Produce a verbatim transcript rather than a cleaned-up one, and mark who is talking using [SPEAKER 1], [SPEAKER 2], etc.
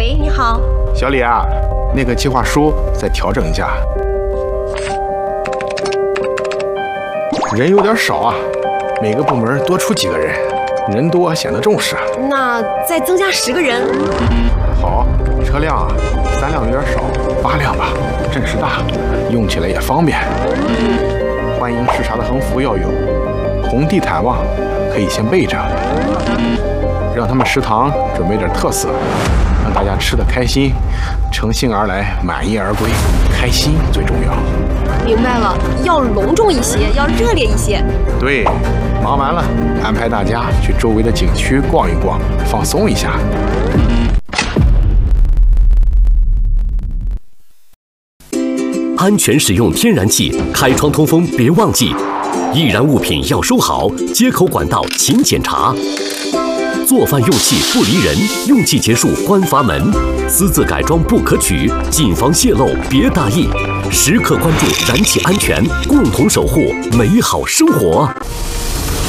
[SPEAKER 1] 喂，你好，
[SPEAKER 2] 小李啊，那个计划书再调整一下，人有点少啊，每个部门多出几个人，人多显得重视。
[SPEAKER 1] 那再增加十个人。
[SPEAKER 2] 好，车辆啊，三辆有点少，八辆吧，阵势大，用起来也方便。欢迎视察的横幅要有，红地毯网可以先备着，让他们食堂准备点特色，让大家吃得开心，乘兴而来，满意而归，开心最重要。
[SPEAKER 1] 明白了，要隆重一些，要热烈一些。
[SPEAKER 2] 对，忙完了，安排大家去周围的景区逛一逛，放松一下。
[SPEAKER 3] 安全使用天然气，开窗通风别忘记。易燃物品要收好，接口管道勤检查。做饭用气不离人，用气结束关阀门。私自改装不可取，谨防泄漏别大意。时刻关注燃气安全，共同守护美好生活。